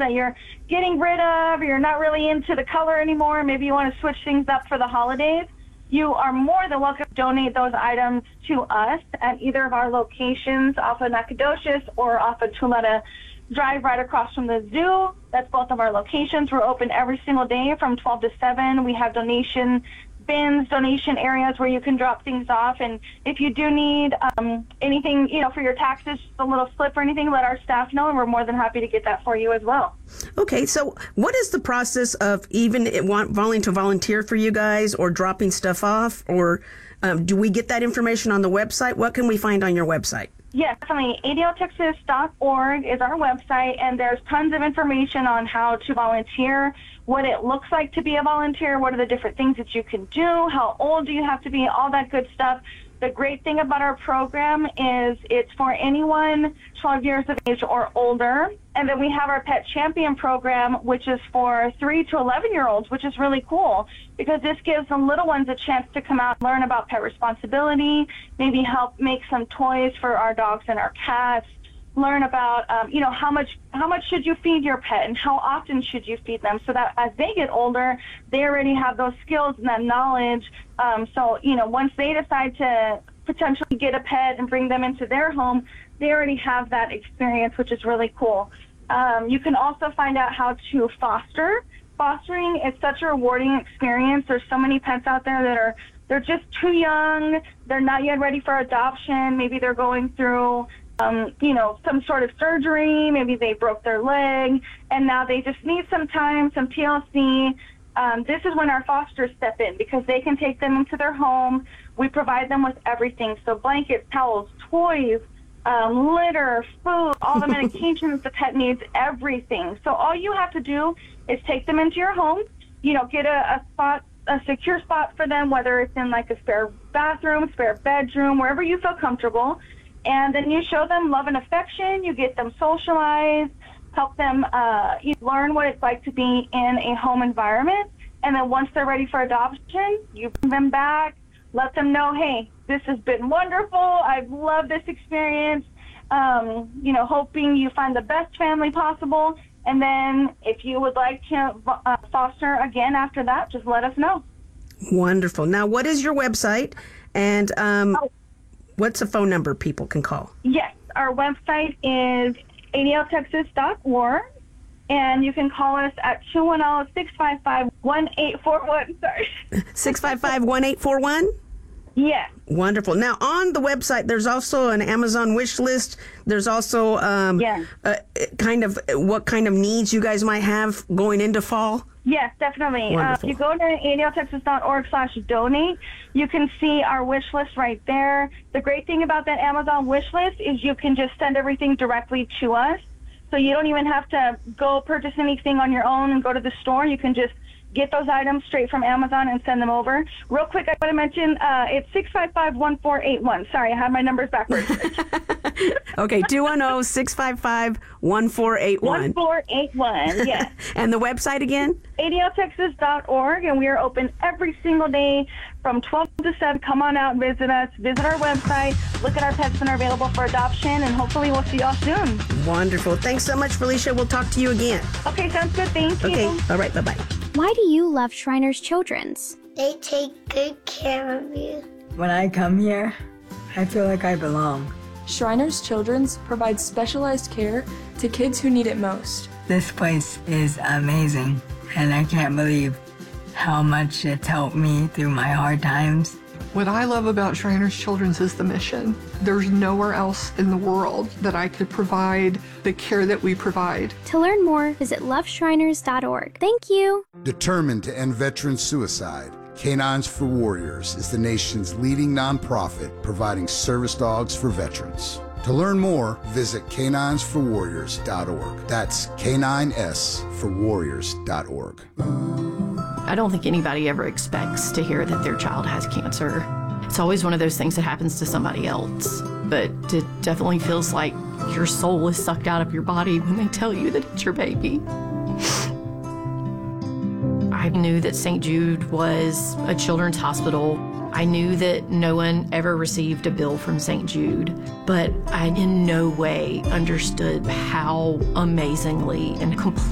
that you're getting rid of, or you're not really into the color anymore, maybe you want to switch things up for the holidays, you are more than welcome to donate those items to us at either of our locations off of Nacogdoches or off of Tuleta Drive right across from the zoo. That's both of our locations. We're open every single day from 12 to 7. We have donation bins, donation areas where you can drop things off. And if you do need anything, for your taxes, just a little slip or anything, let our staff know, and we're more than happy to get that for you as well. Okay, so what is the process of even wanting to volunteer for you guys or dropping stuff off? Or do we get that information on the website? What can we find on your website? Yes, definitely. ADLTexas.org is our website, and there's tons of information on how to volunteer, what it looks like to be a volunteer, what are the different things that you can do, how old do you have to be, all that good stuff. The great thing about our program is it's for anyone 12 years of age or older. And then we have our Pet Champion program, which is for 3 to 11-year-olds, which is really cool because this gives the little ones a chance to come out and learn about pet responsibility, maybe help make some toys for our dogs and our cats, learn about, how much should you feed your pet and how often should you feed them, so that as they get older, they already have those skills and that knowledge. Once they decide to potentially get a pet and bring them into their home, they already have that experience, which is really cool. You can also find out how to foster. Fostering is such a rewarding experience. There's so many pets out there that they're just too young. They're not yet ready for adoption. Maybe they're going through some sort of surgery, maybe they broke their leg, and now they just need some time, some TLC. This is when our fosters step in because they can take them into their home. We provide them with everything, so blankets, towels, toys, litter, food, all the medications the pet needs, everything. So all you have to do is take them into your home, get a secure spot for them, whether it's in like a spare bathroom, spare bedroom, wherever you feel comfortable. And then you show them love and affection, you get them socialized, help them learn what it's like to be in a home environment. And then once they're ready for adoption, you bring them back, let them know, hey, this has been wonderful, I've loved this experience, hoping you find the best family possible. And then if you would like to foster again after that, just let us know. Wonderful. Now, what is your website? And what's a phone number people can call? Yes, our website is adltexas.org, and you can call us at 210-655-1841. Sorry. 655-1841? Yes. Wonderful. Now, on the website, there's also an Amazon wish list. There's also what kind of needs you guys might have going into fall. Yes, definitely. If you go to adltexas.org/donate, you can see our wish list right there. The great thing about that Amazon wish list is you can just send everything directly to us. So you don't even have to go purchase anything on your own and go to the store. You can just get those items straight from Amazon and send them over. Real quick, I want to mention it's 655-1481. Sorry, I had my numbers backwards. Okay, 210-655-1481. 1481, yes. And the website again? adltexas.org, and we are open every single day from 12 to 7. Come on out and visit us. Visit our website. Look at our pets that are available for adoption, and hopefully we'll see y'all soon. Wonderful. Thanks so much, Felicia. We'll talk to you again. Okay, sounds good. Thank you. Okay, all right, bye-bye. Why do you love Shriners Children's? They take good care of you. When I come here, I feel like I belong. Shriners Children's provides specialized care to kids who need it most. This place is amazing, and I can't believe how much it's helped me through my hard times. What I love about Shriners Children's is the mission. There's nowhere else in the world that I could provide the care that we provide. To learn more, visit loveshriners.org. Thank you. Determined to end veteran suicide, Canines for Warriors is the nation's leading nonprofit providing service dogs for veterans. To learn more, visit caninesforwarriors.org. That's K9S4Warriors.org. I don't think anybody ever expects to hear that their child has cancer. It's always one of those things that happens to somebody else. But it definitely feels like your soul is sucked out of your body when they tell you that it's your baby. I knew that St. Jude was a children's hospital. I knew that no one ever received a bill from St. Jude, but I in no way understood how amazingly and completely